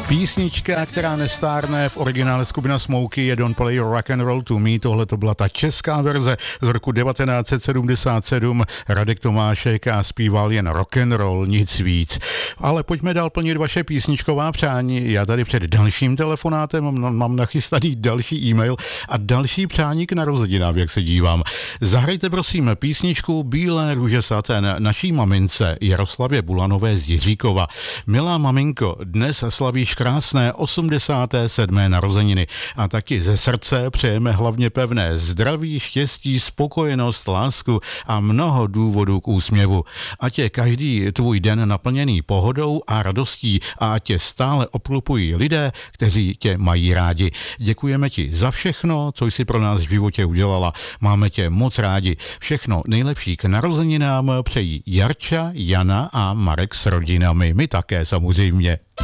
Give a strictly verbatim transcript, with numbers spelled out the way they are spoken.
Písnička, která nestárne, v originále skupina Smokey je Don't Play Rock and Roll to Me. Tohle to byla ta česká verze z roku devatenáct set sedmdesát sedm. Radek Tomášek a zpíval jen rock and roll, nic víc. Ale pojďme dál plnit vaše písničková přání. Já tady před dalším telefonátem mám, mám nachystaný další e-mail a další přání k narozeninám, jak se dívám. Zahrajte prosím písničku Bílé růže saten naší mamince Jaroslavě Bulanové z Jiříkova. Milá maminko, dnes slavíš krásné osmdesáté sedmé narozeniny a taky ze srdce přejeme hlavně pevné zdraví, štěstí, spokojenost, lásku a mnoho důvodů k úsměvu. Ať je každý tvůj den naplněný pohodou a radostí a ať tě stále obklopují lidé, kteří tě mají rádi. Děkujeme ti za všechno, co jsi pro nás v životě udělala. Máme tě moc rádi. Všechno nejlepší k narozeninám přejí Jarča, Jana a Marek s rodinami. My také samozřejmě.